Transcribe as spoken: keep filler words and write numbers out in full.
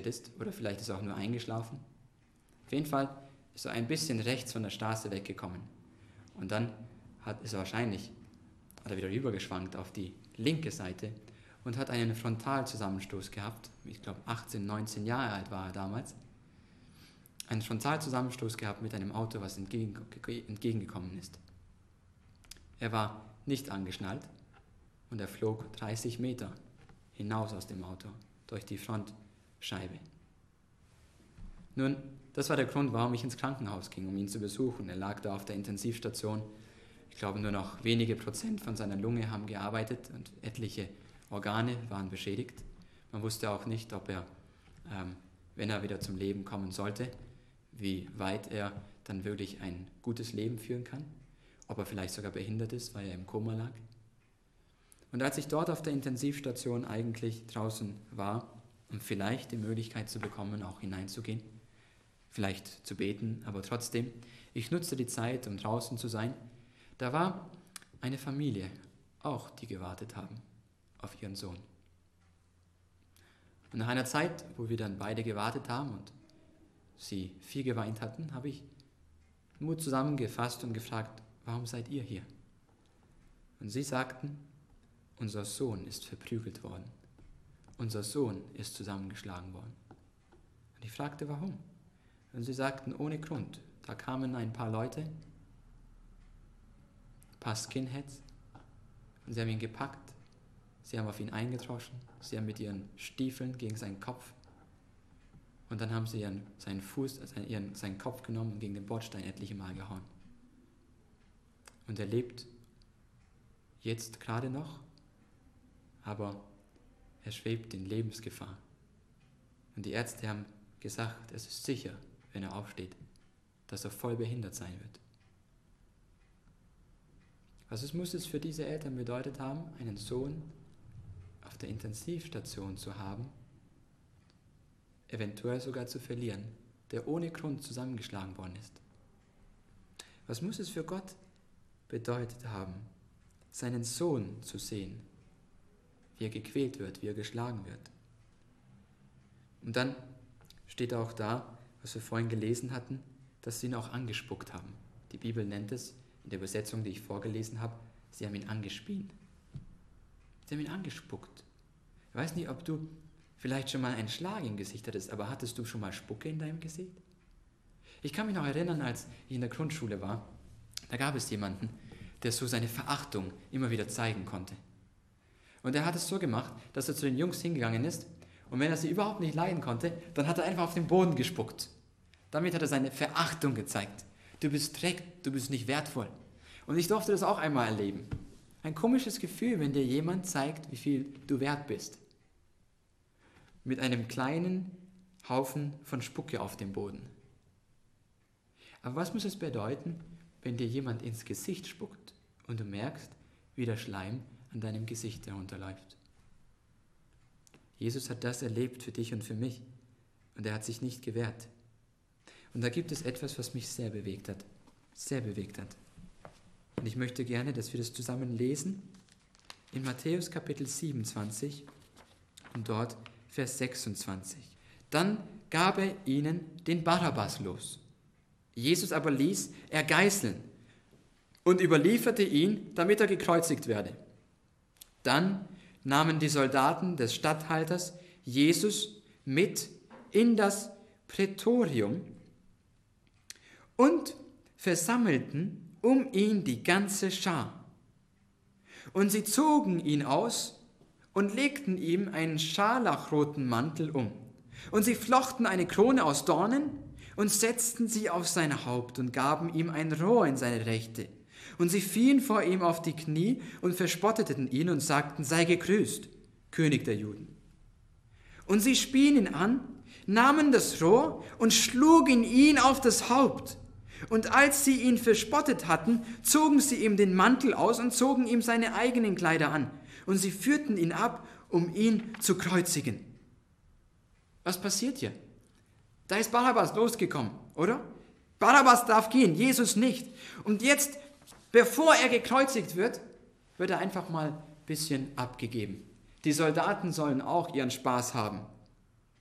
ist. Oder vielleicht ist er auch nur eingeschlafen. Auf jeden Fall ist er ein bisschen rechts von der Straße weggekommen. Und dann hat, ist er wahrscheinlich hat er wieder rübergeschwankt auf die linke Seite und hat einen Frontalzusammenstoß gehabt. Ich glaube, achtzehn, neunzehn Jahre alt war er damals. Einen Frontalzusammenstoß gehabt mit einem Auto, was entgegen, entgegengekommen ist. Er war nicht angeschnallt und er flog dreißig Meter hinaus aus dem Auto, durch die Frontscheibe. Nun, das war der Grund, warum ich ins Krankenhaus ging, um ihn zu besuchen. Er lag da auf der Intensivstation. Ich glaube, nur noch wenige Prozent von seiner Lunge haben gearbeitet und etliche Organe waren beschädigt. Man wusste auch nicht, ob er, ähm, wenn er wieder zum Leben kommen sollte, wie weit er dann wirklich ein gutes Leben führen kann, ob er vielleicht sogar behindert ist, weil er im Koma lag. Und als ich dort auf der Intensivstation eigentlich draußen war, um vielleicht die Möglichkeit zu bekommen, auch hineinzugehen, vielleicht zu beten, aber trotzdem, ich nutzte die Zeit, um draußen zu sein, da war eine Familie, auch die gewartet haben auf ihren Sohn. Und nach einer Zeit, wo wir dann beide gewartet haben und sie viel geweint hatten, habe ich Mut zusammengefasst und gefragt, warum seid ihr hier? Und sie sagten, unser Sohn ist verprügelt worden. Unser Sohn ist zusammengeschlagen worden. Und ich fragte, warum? Und sie sagten, ohne Grund. Da kamen ein paar Leute, ein paar Skinheads, und sie haben ihn gepackt, sie haben auf ihn eingedroschen, sie haben mit ihren Stiefeln gegen seinen Kopf, und dann haben sie ihren, seinen Fuß, also ihren, seinen Kopf genommen und gegen den Bordstein etliche Mal gehauen. Und er lebt jetzt gerade noch, aber er schwebt in Lebensgefahr. Und die Ärzte haben gesagt, es ist sicher, wenn er aufsteht, dass er voll behindert sein wird. Was es muss es für diese Eltern bedeutet haben, einen Sohn auf der Intensivstation zu haben, eventuell sogar zu verlieren, der ohne Grund zusammengeschlagen worden ist. Was muss es für Gott bedeutet haben, seinen Sohn zu sehen, wie er gequält wird, wie er geschlagen wird? Und dann steht auch da, was wir vorhin gelesen hatten, dass sie ihn auch angespuckt haben. Die Bibel nennt es, in der Übersetzung, die ich vorgelesen habe, sie haben ihn angespien. Sie haben ihn angespuckt. Ich weiß nicht, ob du vielleicht schon mal einen Schlag im Gesicht hattest, aber hattest du schon mal Spucke in deinem Gesicht? Ich kann mich noch erinnern, als ich in der Grundschule war, da gab es jemanden, der so seine Verachtung immer wieder zeigen konnte. Und er hat es so gemacht, dass er zu den Jungs hingegangen ist und wenn er sie überhaupt nicht leiden konnte, dann hat er einfach auf den Boden gespuckt. Damit hat er seine Verachtung gezeigt. Du bist Dreck, du bist nicht wertvoll. Und ich durfte das auch einmal erleben. Ein komisches Gefühl, wenn dir jemand zeigt, wie viel du wert bist. Mit einem kleinen Haufen von Spucke auf dem Boden. Aber was muss es bedeuten, wenn dir jemand ins Gesicht spuckt und du merkst, wie der Schleim an deinem Gesicht herunterläuft? Jesus hat das erlebt für dich und für mich und er hat sich nicht gewehrt. Und da gibt es etwas, was mich sehr bewegt hat, sehr bewegt hat. Und ich möchte gerne, dass wir das zusammen lesen in Matthäus Kapitel siebenundzwanzig und dort Vers sechsundzwanzig. Dann gab er ihnen den Barabbas los. Jesus aber ließ er geißeln und überlieferte ihn, damit er gekreuzigt werde. Dann nahmen die Soldaten des Statthalters Jesus mit in das Prätorium und versammelten um ihn die ganze Schar. Und sie zogen ihn aus und legten ihm einen scharlachroten Mantel um. Und sie flochten eine Krone aus Dornen und setzten sie auf sein Haupt und gaben ihm ein Rohr in seine Rechte. Und sie fielen vor ihm auf die Knie und verspotteten ihn und sagten, sei gegrüßt, König der Juden. Und sie spien ihn an, nahmen das Rohr und schlugen ihn auf das Haupt. Und als sie ihn verspottet hatten, zogen sie ihm den Mantel aus und zogen ihm seine eigenen Kleider an. Und sie führten ihn ab, um ihn zu kreuzigen. Was passiert hier? Da ist Barabbas losgekommen, oder? Barabbas darf gehen, Jesus nicht. Und jetzt, bevor er gekreuzigt wird, wird er einfach mal ein bisschen abgegeben. Die Soldaten sollen auch ihren Spaß haben.